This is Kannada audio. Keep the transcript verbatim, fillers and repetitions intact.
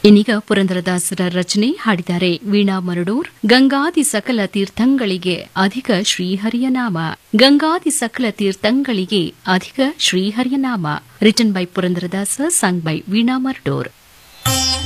ಇನ್ನೀಗ ಪುರಂದರದಾಸರ ರಚನೆ ಹಾಡಿದ್ದಾರೆ ವೀಣಾ ಮರಡೂರ್. ಗಂಗಾದಿ ಸಕಲ ತೀರ್ಥಂಗಳಿಗೆ ಅಧಿಕ ಶ್ರೀಹರಿಯ ನಾಮ. ಗಂಗಾದಿ ಸಕಲ ತೀರ್ಥಂಗಳಿಗೆ ಅಧಿಕ ಶ್ರೀಹರಿಯ ನಾಮ. Written by Purandaradasa, sung by Veena ಮರಡೂರ್.